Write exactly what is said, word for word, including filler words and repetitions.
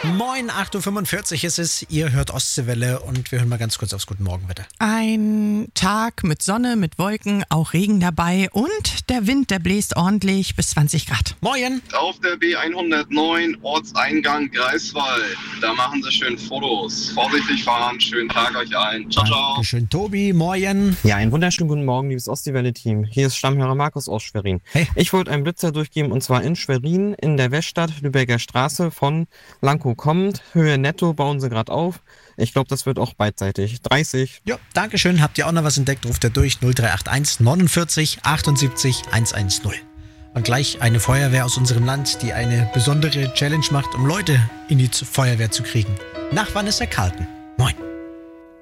Moin, acht Uhr fünfundvierzig ist es, ihr hört Ostseewelle und wir hören mal ganz kurz aufs Guten Morgenwetter. Ein Tag mit Sonne, mit Wolken, auch Regen dabei und der Wind, der bläst ordentlich bis zwanzig Grad. Moin! Auf der B hundertneun, Ortseingang Greifswald. Da machen sie schön Fotos. Vorsichtig fahren, schönen Tag euch allen. Ciao, ciao. Dankeschön, Tobi, moin! Ja, einen wunderschönen guten Morgen, liebes Ostseewelle-Team. Hier ist Stammhörer Markus aus Schwerin. Hey. Ich wollte einen Blitzer durchgeben und zwar in Schwerin, in der Weststadt, Lübecker Straße von Lankow kommend. Höhe netto bauen sie gerade auf. Ich glaube, das wird auch beidseitig. dreißig. Ja, Dankeschön. Habt ihr auch noch was entdeckt? Ruft ihr durch null drei acht eins neunundvierzig achtundsiebzig hundertzehn. Und gleich eine Feuerwehr aus unserem Land, die eine besondere Challenge macht, um Leute in die Feuerwehr zu kriegen. Nach Vanessa Carlton. Moin.